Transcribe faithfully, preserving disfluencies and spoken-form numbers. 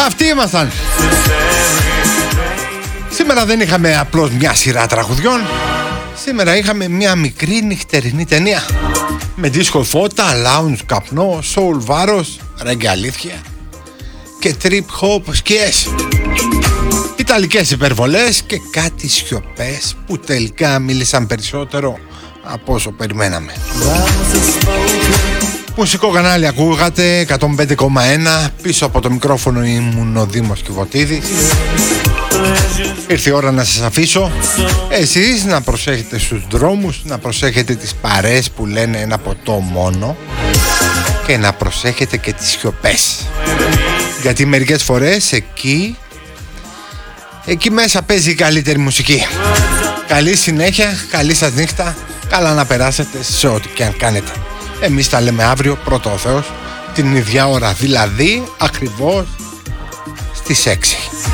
Αυτοί ήμασταν. Σήμερα δεν είχαμε απλώς μια σειρά τραγουδιών. Σήμερα είχαμε μια μικρή νυχτερινή ταινία με δίσκο φώτα, lounge καπνό, soul βάρος, ρέγγε αλήθεια και trip hop σκιές, ιταλικές υπερβολές και κάτι σιωπές που τελικά μίλησαν περισσότερο από όσο περιμέναμε. Μουσικό κανάλι ακούγατε, εκατόν πέντε κόμμα ένα. Πίσω από το μικρόφωνο ήμουν ο Δήμος Κιβωτίδης. Ήρθε η ώρα να σας αφήσω. Εσείς να προσέχετε στους δρόμους, να προσέχετε τις παρέες που λένε ένα ποτό μόνο και να προσέχετε και τις σιωπές. Γιατί μερικές φορές εκεί εκεί μέσα παίζει η καλύτερη μουσική. Καλή συνέχεια, καλή σας νύχτα. Καλά να περάσετε σε ό,τι και αν κάνετε. Εμείς τα λέμε αύριο, πρώτο ο Θεός, την ίδια ώρα, δηλαδή ακριβώς στις έξι.